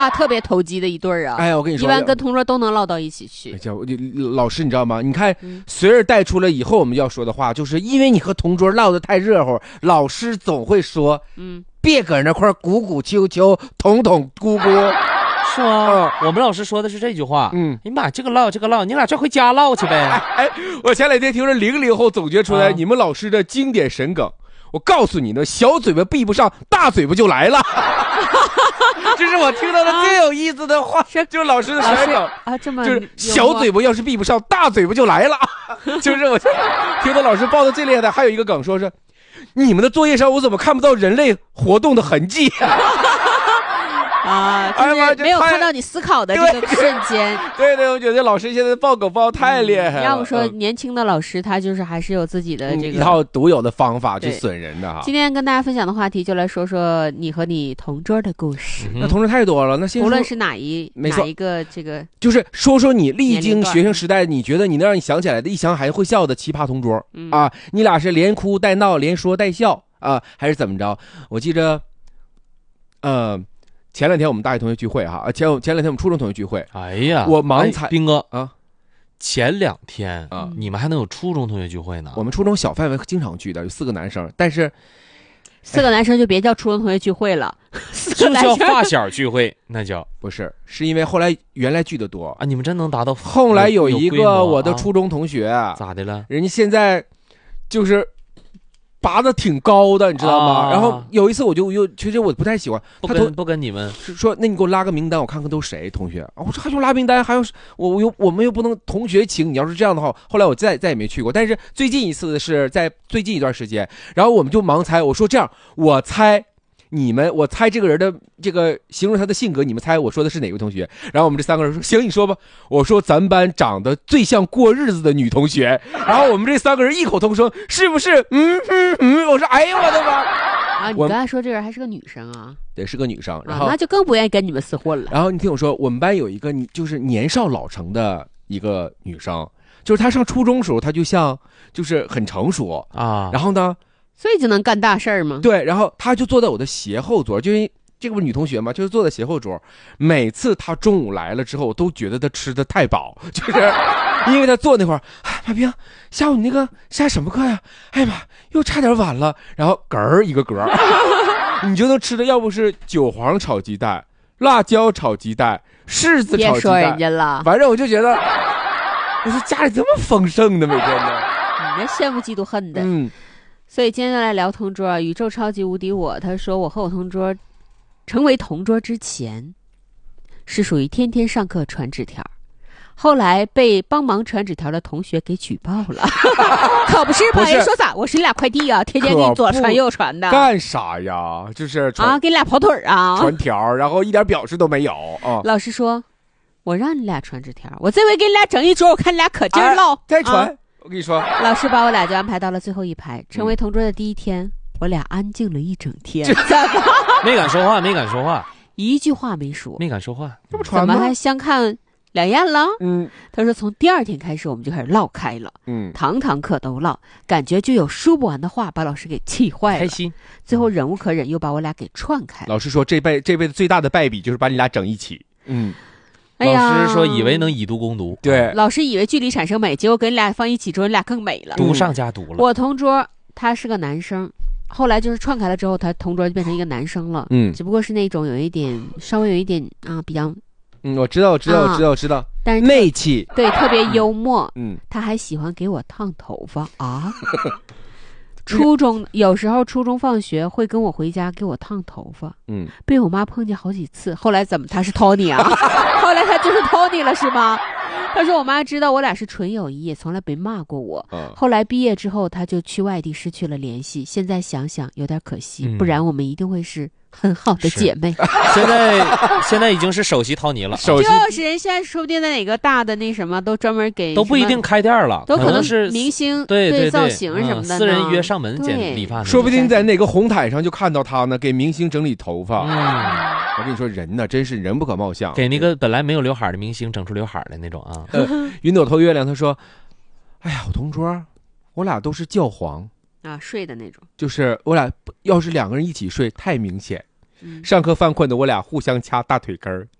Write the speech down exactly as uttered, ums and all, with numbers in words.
啊，特别投机的一对儿啊！ 哎，我跟你说， 一般跟同桌都能唠到一起去。 叫老师，你知道吗？你看，随而带出了以后我们要说的话，就是因为你和同桌唠得太热乎，老师总会说，嗯，别搁那块鼓鼓秋秋，捅捅咕咕。 是吗？嗯、我们老师说的是这句话。嗯，你把这个唠这个唠，你俩这回家唠去呗。 哎，我前两天听说零零后总结出来你们老师的经典神梗。我告诉你呢，小嘴巴闭不上，大嘴巴就来了。这是我听到的最有意思的话，啊、就是老师的神梗啊，这么就是小嘴巴要是闭不上，大嘴巴就来了。就是我听到老师报的最厉害的，还有一个梗说是，你们的作业上我怎么看不到人类活动的痕迹？ 啊，就是没有看到你思考的这个瞬间。 对 对, 对，我觉得老师现在爆梗爆太厉害了。 嗯、要不说年轻的老师他就是还是有自己的这个、 嗯、一套独有的方法去损人的哈。 今天跟大家分享的话题就来说说你和你同桌的故事。 嗯、那同桌太多了，那先无论是哪一哪一个这个， 就是说说你历经学生时代，你觉得你能让你想起来的一想还会笑的奇葩同桌、嗯、啊，你俩是连哭带闹连说带笑啊，还是怎么着？我记着，呃。前两天我们大学同学聚会哈，前前两天我们初中同学聚会。 哎呀， 我盲猜， 斌哥啊， 前两天啊，你们还能有初中同学聚会呢？ 我们初中小范围经常聚的，有四个男生，但是四个男生就别叫初中同学聚会了， 就叫发小聚会，那叫不是，是因为后来原来聚的多啊，你们真能达到。 后来有一个我的初中同学、 啊、咋的了？ 人家现在就是拔的挺高的，你知道吗？啊、然后有一次我就又其实我不太喜欢， 不跟不跟你们说，那你给我拉个名单，我看看都谁同学。啊、我说还用拉名单，还用我我又我们又不能同学请，你要是这样的话，后来我再再也没去过。但是最近一次是在最近一段时间，然后我们就盲猜，我说这样，我猜。你们，我猜这个人的这个形容他的性格，你们猜我说的是哪位同学？然后我们这三个人说，行，你说吧。我说咱班长得最像过日子的女同学。然后我们这三个人异口同声，是不是？嗯嗯嗯。我说，哎呀，我的妈！ 啊，你刚才说这人还是个女生啊？ 对，是个女生。然后、 啊、那就更不愿意跟你们厮混了。 然后你听我说，我们班有一个就是年少老成的一个女生，就是她上初中的时候，她就像就是很成熟啊。然后呢？ 所以就能干大事儿吗？ 对，然后他就坐在我的斜后桌，就因为这个不是女同学嘛，就是坐在斜后桌。每次他中午来了之后，我都觉得他吃的太饱，就是因为他坐那块儿，哎，马冰，下午你那个下什么课呀？哎呀妈，又差点晚了。然后嗝儿一个嗝儿，你就能吃的，要不是韭黄炒鸡蛋、辣椒炒鸡蛋、柿子炒鸡蛋，别说人家了。 反正我就觉得，我说家里这么丰盛的，每天的， 你这羡慕嫉妒恨的， 嗯。 所以今天来聊同桌啊，宇宙超级无敌我，他说我和我同桌成为同桌之前是属于天天上课传纸条，后来被帮忙传纸条的同学给举报了。可不是吧？人说咋？我是你俩快递啊，天天给你左传右传的。 干啥呀？就是啊，给你俩跑腿啊， 传条，然后一点表示都没有啊。 老师说，我让你俩传纸条，我这回给你俩整一桌，我看你俩可劲儿唠、 哎，再传。 啊我跟你说， 老师把我俩就安排到了最后一排。成为同桌的第一天，嗯、我俩安静了一整天， 没敢说话，没敢说话， 一句话没说， 没敢说话。 这不传吗？怎么还相看两厌了？ 嗯， 他说从第二天开始，我们就开始唠开了，嗯，堂堂课都唠，感觉就有说不完的话，把老师给气坏了。 开心， 最后忍无可忍，又把我俩给串开了。 老师说，这辈这辈子最大的败笔就是把你俩整一起。嗯。 老师说以为能以毒攻毒， 对， 老师以为距离产生美，结果跟你俩放一起之后，你俩更美了， 毒上加毒了。 我同桌他是个男生，后来就是串开了之后，他同桌就变成一个男生了，嗯，只不过是那种有一点稍微有一点啊比较， 嗯，我知道，我知道，我、啊、知道，我知道， 但是媚气， 对，特别幽默， 嗯， 他还喜欢给我烫头发啊。初中有时候初中放学会跟我回家给我烫头发，嗯，被我妈碰见好几次。后来怎么他是 Tony 啊？后来他就是 Tony 了是吗？他说我妈知道我俩是纯友谊，也从来没骂过我。嗯、后来毕业之后他就去外地失去了联系，现在想想有点可惜，嗯、不然我们一定会是很好的姐妹。 现在现在已经是首席陶泥了， 首席就是人现在说不定在哪个大的那什么都专门给， 都不一定开店了， 都可能是明星对对对造型什么的、嗯， 私人约上门剪理发， 说不定在哪个红毯上就看到他呢，给明星整理头发。嗯，我跟你说，人呢真是人不可貌相， 给那个本来没有刘海的明星整出刘海的那种啊。 呃、云朵偷月亮，他说：“哎呀，我同桌，我俩都是教皇啊，睡的那种， 就是我俩要是两个人一起睡太明显。” 上课犯困的我俩互相掐大腿根儿，